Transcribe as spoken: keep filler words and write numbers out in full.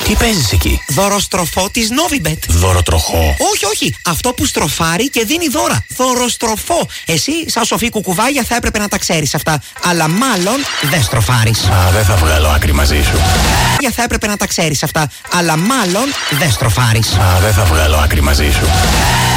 Τι παίζεις εκεί? Δωροστροφό της Novibet. Δωροτροχό? Όχι, όχι. Αυτό που στροφάρει και δίνει δώρα. Δωροστροφό. Εσύ, σαν σοφή κουκουβάγια, θα έπρεπε να τα ξέρεις αυτά. Αλλά μάλλον δεν στροφάρεις. Α, δεν θα βγάλω άκρη μαζί σου. Για θα έπρεπε να τα ξέρεις αυτά. Αλλά μάλλον δεν στροφάρεις. Α, δεν θα βγάλω άκρη μαζί σου.